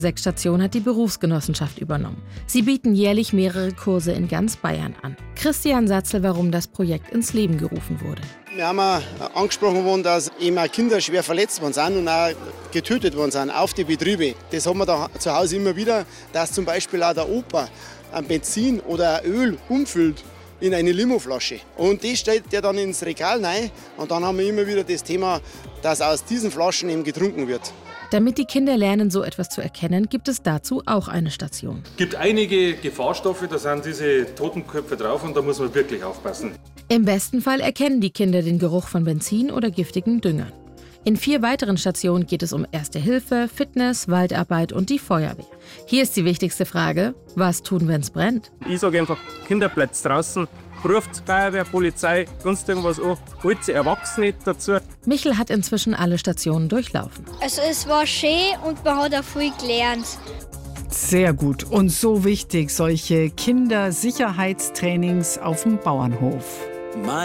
6 Stationen hat die Berufsgenossenschaft übernommen. Sie bieten jährlich mehrere Kurse in ganz Bayern an. Christian Satzel, warum das Projekt ins Leben gerufen wurde. Wir haben angesprochen worden, dass eben auch Kinder schwer verletzt worden sind und auch getötet worden sind auf die Betriebe. Das haben wir da zu Hause immer wieder, dass zum Beispiel auch der Opa ein Benzin oder ein Öl umfüllt in eine Limoflasche. Und das stellt der dann ins Regal rein und dann haben wir immer wieder das Thema, dass aus diesen Flaschen eben getrunken wird. Damit die Kinder lernen, so etwas zu erkennen, gibt es dazu auch eine Station. Es gibt einige Gefahrstoffe, da sind diese Totenköpfe drauf und da muss man wirklich aufpassen. Im besten Fall erkennen die Kinder den Geruch von Benzin oder giftigen Düngern. In 4 weiteren Stationen geht es um Erste Hilfe, Fitness, Waldarbeit und die Feuerwehr. Hier ist die wichtigste Frage: Was tun, wenn es brennt? Ich sage einfach, Kinder bleibt draußen, ruft Feuerwehr, Polizei, sonst irgendwas an, holt sie Erwachsene dazu. Michel hat inzwischen alle Stationen durchlaufen. Also es war schön und man hat auch viel gelernt. Sehr gut und so wichtig, solche Kindersicherheitstrainings auf dem Bauernhof.